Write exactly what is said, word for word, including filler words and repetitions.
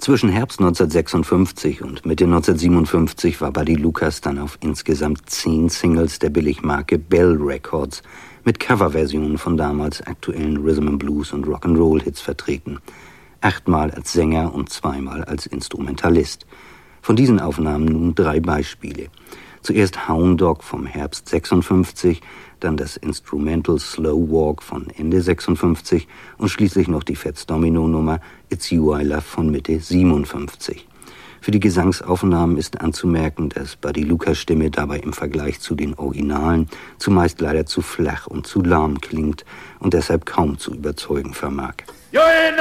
Zwischen Herbst neunzehnhundertsechsundfünfzig und Mitte neunzehnhundertsiebenundfünfzig war Buddy Lucas dann auf insgesamt zehn Singles der Billigmarke Bell Records mit Coverversionen von damals aktuellen Rhythm and Blues und Rock'n'Roll-Hits vertreten. Achtmal als Sänger und zweimal als Instrumentalist. Von diesen Aufnahmen nun drei Beispiele. Zuerst Hound Dog vom Herbst sechsundfünfzig, dann das Instrumental Slow Walk von Ende sechsundfünfzig und schließlich noch die Fats Domino Nummer It's You I Love von Mitte siebenundfünfzig. Für die Gesangsaufnahmen ist anzumerken, dass Buddy Lucas Stimme dabei im Vergleich zu den Originalen zumeist leider zu flach und zu lahm klingt und deshalb kaum zu überzeugen vermag.